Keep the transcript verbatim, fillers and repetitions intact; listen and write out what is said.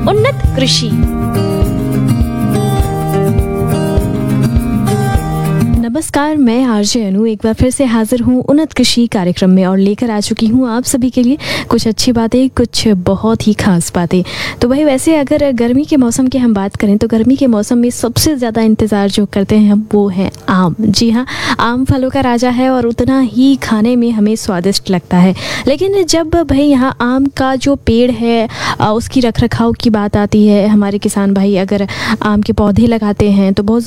उन्नत कृषि। नमस्कार, मैं आरजे अनु एक बार फिर से हाजिर हूँ उन्नत कृषि कार्यक्रम में और लेकर आ चुकी हूँ आप सभी के लिए कुछ अच्छी बातें, कुछ बहुत ही खास बातें। तो भाई वैसे अगर गर्मी के मौसम की हम बात करें तो गर्मी के मौसम में सबसे ज़्यादा इंतज़ार जो करते हैं हम वो है आम। जी हाँ, आम फलों का राजा है और उतना ही खाने में हमें स्वादिष्ट लगता है। लेकिन जब भाई यहाँ आम का जो पेड़ है उसकी रख रखाव की बात आती है, हमारे किसान भाई अगर आम के पौधे लगाते हैं तो बहुत